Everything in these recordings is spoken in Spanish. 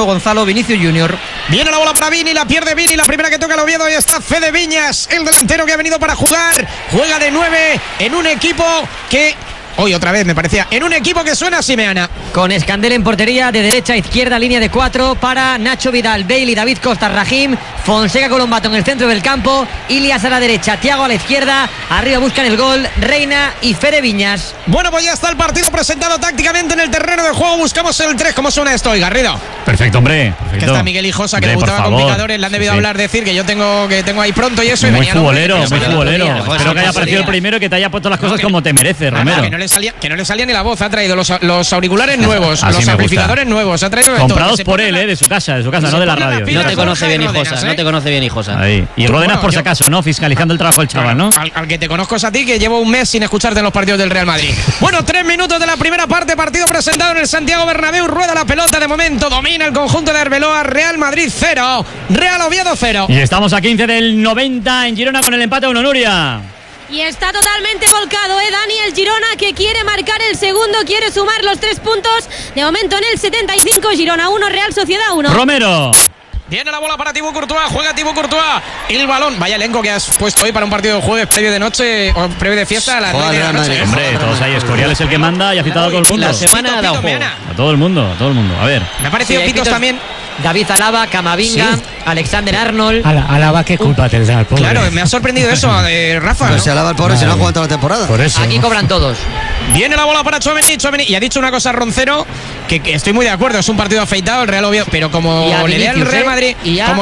Gonzalo, Vinicius Junior. Viene la bola para Vini, la pierde Vini, la primera que toca el Oviedo, y está Fede Viñas, el delantero que ha venido para jugar. Juega de 9 en un equipo que... Hoy otra vez me parecía, en un equipo que suena a Simeana. Con Escandel en portería, de derecha a izquierda, línea de 4 para Nacho Vidal, Bailey, David Costa, Rahim, Fonseca, Colombato en el centro del campo, Ilias a la derecha, Thiago a la izquierda, arriba buscan el gol, Reina y Fede Viñas. Bueno, pues ya está el partido presentado tácticamente en el terreno de juego, buscamos el 3. ¿Cómo suena esto hoy, Garrido? Perfecto, hombre. Perfecto. Que está Miguel Hijosa, que debutaba con picadores, le han debido hablar, decir que yo tengo ahí pronto y eso. Muy y futbolero, muy futbolero. Espero que haya aparecido el primero y que te haya puesto las cosas como te mereces, Romero. Que no le salía ni la voz, ha traído los auriculares nuevos, los amplificadores nuevos, ha traído comprados por él, de su casa, no de la radio. No te conoce bien Hijosa, no te conoce bien Hijosa. Ahí. Y Ródenas por si acaso, ¿no? Fiscalizando el trabajo del chaval, ¿no? Al que te conozco es a ti, que llevo un mes sin escucharte en los partidos del Real Madrid. Bueno, 3 minutos de la primera parte, partido presentado en el Santiago Bernabéu, rueda la pelota de momento, domina el conjunto de Arbeloa, Real Madrid 0, Real Oviedo 0. Y estamos a 15 del 90 en Girona con el empate 1, Nuria. Y está totalmente volcado, Dani, el Girona, que quiere marcar el segundo, quiere sumar los 3 puntos. De momento en el 75, Girona 1, Real Sociedad 1. Romero. Viene la bola para Thibaut Courtois, juega Thibaut Courtois, el balón, vaya elenco que has puesto hoy para un partido de jueves previo de noche o previo de fiesta a las 9 de la noche. Hombre, todos ahí, Escorial es el que manda y ha citado a todo el mundo. La semana ha dado juego. A todo el mundo, a ver. Me ha parecido Pitos también. David Alaba, Camavinga, Alexander Arnold. Alaba, ¿qué culpa te da al pobre? Claro, me ha sorprendido eso, Rafa. Pero si Alaba el pobre, si no ha jugado toda la temporada. Por eso. Aquí cobran todos. Viene la bola para Tchouaméni, y ha dicho una cosa Roncero, que estoy muy de acuerdo, es un partido afeitado el Real Oviedo, pero como le dé al Real Madrid,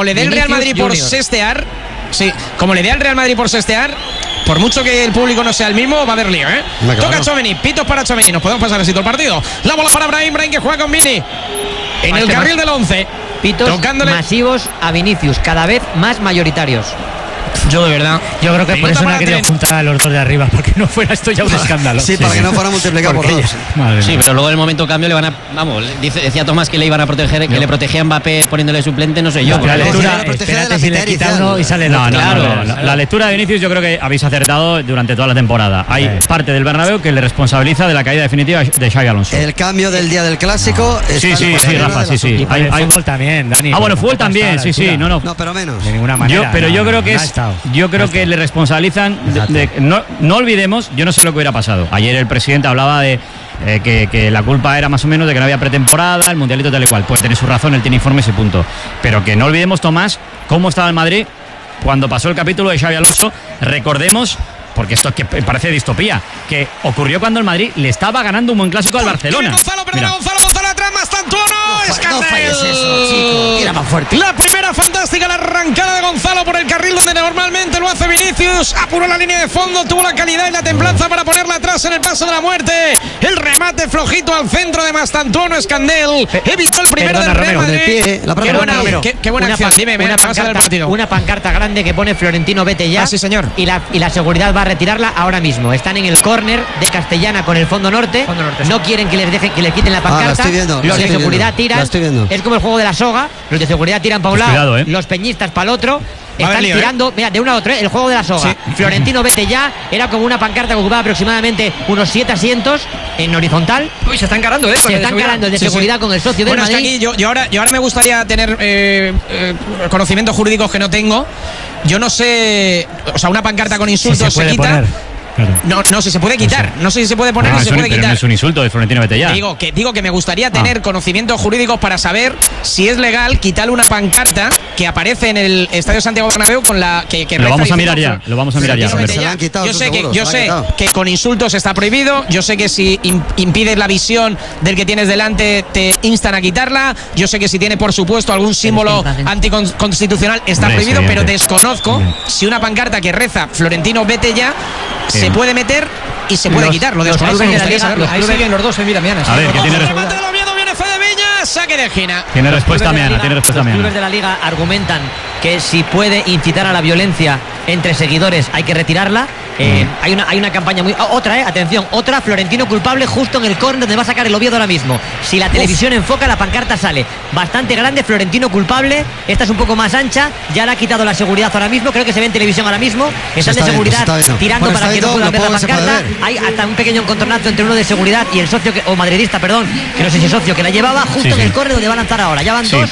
por sestear, como le dé al Real Madrid por sestear, por mucho que el público no sea el mismo, va a haber lío, ¿eh? Toca Tchouaméni, pitos para Tchouaméni, nos podemos pasar así todo el partido. La bola para Brahim que juega con Vini en el carril del 11. Pitos masivos a Vinicius, cada vez más mayoritarios. Yo de verdad. Yo creo que por eso no ha querido juntar a los dos de arriba, para que no fuera esto ya un escándalo. Sí, para que no fuera multiplicado por 2. Sí, pero luego en el momento cambio le van a... Vamos, decía Tomás que le iban a proteger, que le protegía a Mbappé poniéndole suplente, no sé yo. La lectura, espérate si le quita uno y sale el otro. Claro, la lectura de Vinicius yo creo que habéis acertado durante toda la temporada. Hay parte del Bernabéu que le responsabiliza de la caída definitiva de Xabi Alonso. El cambio del día del clásico. Sí, Rafa, sí. Y para el fútbol también, Dani. Bueno, fútbol también, sí. No, pero menos. De ninguna manera. Yo creo que le responsabilizan no olvidemos, yo no sé lo que hubiera pasado. Ayer el presidente hablaba de que la culpa era más o menos de que no había pretemporada, el mundialito tal y cual. Puede tener su razón, él tiene informes y punto. Pero que no olvidemos, Tomás, cómo estaba el Madrid cuando pasó el capítulo de Xabi Alonso. Recordemos, porque esto que parece distopía, que ocurrió cuando el Madrid le estaba ganando un buen clásico al Barcelona. Gonzalo atrás, Mastantuono. No falles eso, chico. Tira más fuerte. La primera fantástica, la arrancada de Gonzalo por el carril donde normalmente lo hace Vinicius. Apuró la línea de fondo, tuvo la calidad y la templanza para ponerla atrás en el paso de la muerte. El remate flojito al centro de Mastantuono, Escandel. He visto el primero del Real Madrid. Qué buena acción. Dime, me vas a ver el partido. Una pancarta grande que pone Florentino, vete ya. Sí, señor. Y la seguridad va a retirarla ahora mismo. Están en el córner de Castellana con el fondo norte. No quieren que les quiten la pancarta. Los de seguridad tiran. Es como el juego de la soga. Los de seguridad tiran para un lado, los peñistas para el otro. Están tirando, mira, de una a otra, el juego de la soga. Sí. Florentino, vete ya. Era como una pancarta que ocupaba aproximadamente unos 7 asientos en horizontal. Uy, se están encarando, Se están encarando el de seguridad con el socio del Madrid. Es que aquí yo ahora me gustaría tener conocimientos jurídicos que no tengo. Yo no sé, o sea, una pancarta con insultos se quita. Poner. Claro. No, si se puede quitar. No sé si se puede poner o se puede quitar. No es un insulto de Florentino, vete ya. Digo que me gustaría tener conocimientos jurídicos para saber si es legal quitarle una pancarta que aparece en el Estadio Santiago Bernabéu con la que lo vamos a mirar ya. Yo sé que con insultos está prohibido. Yo sé que si impides la visión del que tienes delante te instan a quitarla. Yo sé que si tiene por supuesto algún símbolo anticonstitucional está prohibido, pero desconozco si una pancarta que reza Florentino, vete ya se puede meter y se puede quitar. Lo desconozco. Ahí siguen los dos en vida, Miana. A ver, ¿qué tiene remate del Oviedo, viene Fede Viñas, saque de esquina. Tiene respuesta Miana, Los clubes de la Liga argumentan que si puede incitar a la violencia entre seguidores hay que retirarla. Hay una campaña muy... Otra, Florentino culpable justo en el córner donde va a sacar el Oviedo ahora mismo. Si la televisión enfoca, la pancarta sale bastante grande, Florentino culpable. Esta es un poco más ancha, ya le ha quitado la seguridad ahora mismo, creo que se ve en televisión ahora mismo. Están de seguridad tirando para que no puedan ver la pancarta. Hay hasta un pequeño encontronazo entre uno de seguridad y el socio, o madridista, perdón, que no sé si es socio, que la llevaba justo en el córner donde va a lanzar ahora. Ya van dos